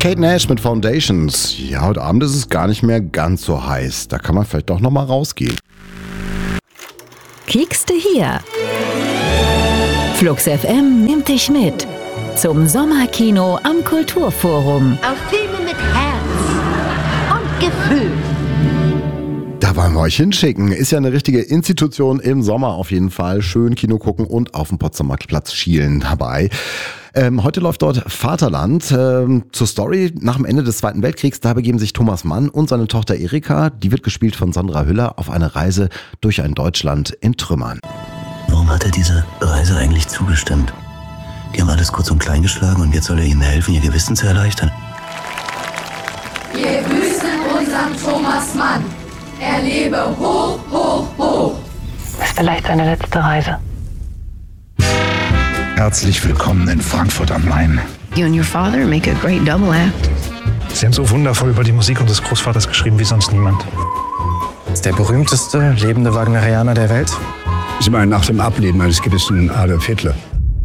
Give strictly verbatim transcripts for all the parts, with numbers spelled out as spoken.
Kate Nash mit Foundations. Ja, heute Abend ist es gar nicht mehr ganz so heiß. Da kann man vielleicht doch noch mal rausgehen. Kiekste hier. Flux F M nimmt dich mit zum Sommerkino am Kulturforum. Auf Filme mit Herz und Gefühl. Da wollen wir euch hinschicken. Ist ja eine richtige Institution im Sommer auf jeden Fall. Schön Kino gucken und auf dem Potsdamer Platz schielen dabei. Ähm, heute läuft dort Vaterland. Ähm, zur Story: Nach dem Ende des Zweiten Weltkriegs, da begeben sich Thomas Mann und seine Tochter Erika, die wird gespielt von Sandra Hüller, auf eine Reise durch ein Deutschland in Trümmern. Warum hat er diese Reise eigentlich zugestimmt? Die haben alles kurz und klein geschlagen und jetzt soll er ihnen helfen, ihr Gewissen zu erleichtern. Wir grüßen unseren Thomas Mann. Er lebe hoch, hoch, hoch. Das ist vielleicht seine letzte Reise. Herzlich willkommen in Frankfurt am Main. You and your father make a great double act. Sie haben so wundervoll über die Musik unseres Großvaters geschrieben wie sonst niemand. Das ist der berühmteste lebende Wagnerianer der Welt. Sie meinen nach dem Ableben eines gewissen Adolf Hitler.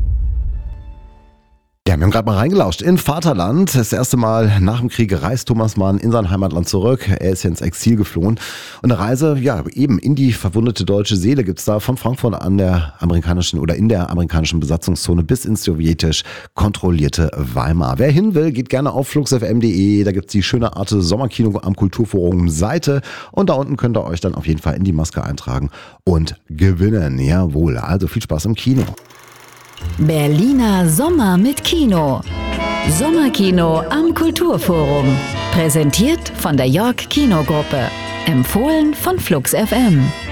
Ja, wir haben gerade mal reingelauscht in Vaterland. Das erste Mal nach dem Krieg reist Thomas Mann in sein Heimatland zurück. Er ist ja ins Exil geflohen. Und eine Reise, ja, eben in die verwundete deutsche Seele gibt's da von Frankfurt an der amerikanischen oder in der amerikanischen Besatzungszone bis ins sowjetisch kontrollierte Weimar. Wer hin will, geht gerne auf flux f m punkt d e. Da gibt's die schöne Arte Sommerkino am Kulturforum Seite. Und da unten könnt ihr euch dann auf jeden Fall in die Maske eintragen und gewinnen. Jawohl, also viel Spaß im Kino. Berliner Sommer mit Kino. Sommerkino am Kulturforum. Präsentiert von der York Kinogruppe. Empfohlen von Flux F M.